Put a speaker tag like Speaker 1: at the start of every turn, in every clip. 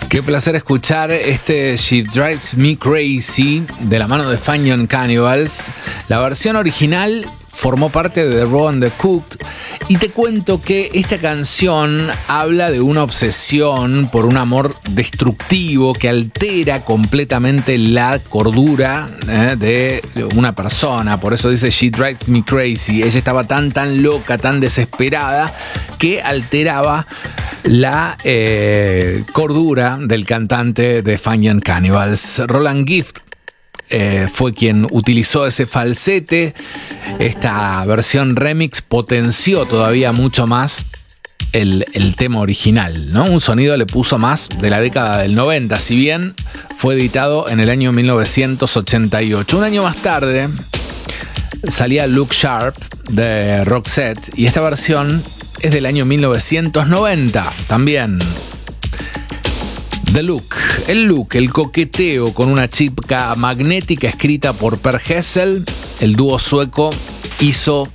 Speaker 1: Qué placer escuchar este She Drives Me Crazy de la mano de Fun Young Cannibals. La versión original formó parte de The Raw and the Cooked. Y te cuento que esta canción habla de una obsesión por un amor destructivo que altera completamente la cordura de una persona. Por eso dice She Drives Me Crazy. Ella estaba tan loca, tan desesperada, que alteraba la cordura del cantante de Fun Young Cannibals. Roland Gift fue quien utilizó ese falsete. Esta versión remix potenció todavía mucho más el tema original, ¿no? Un sonido le puso más de la década del 90, si bien fue editado en el año 1988. Un año más tarde salía Look Sharp de Roxette y esta versión es del año 1990 también. The Look, el coqueteo con una chica magnética escrita por Per Gessle. El dúo sueco hizo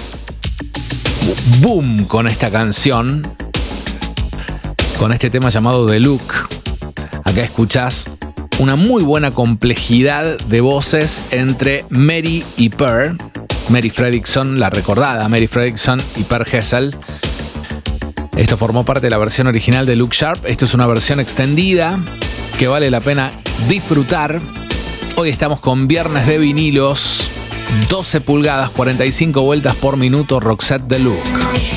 Speaker 1: boom con esta canción, con este tema llamado The Look. Acá escuchás una muy buena complejidad de voces entre Mary y Per. Mary Fredriksson, la recordada Mary Fredriksson, y Per Gessle. Esto formó parte de la versión original de Look Sharp. Esto es una versión extendida que vale la pena disfrutar. Hoy estamos con Viernes de Vinilos, 12 pulgadas, 45 vueltas por minuto, Roxette The Look.